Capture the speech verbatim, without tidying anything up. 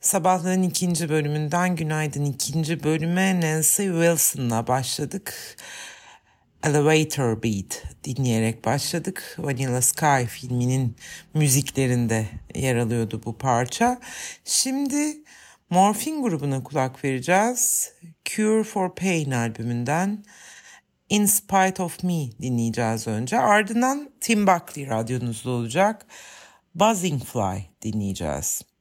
Sabahların ikinci bölümünden günaydın. İkinci bölüme Nancy Wilson'la başladık. Elevator Beat dinleyerek başladık. Vanilla Sky filminin müziklerinde yer alıyordu bu parça. Şimdi Morphine grubuna kulak vereceğiz. Cure for Pain albümünden In Spite of Me dinleyeceğiz önce. Ardından Tim Buckley radyonuzda olacak. Buzzing Fly dinleyeceğiz.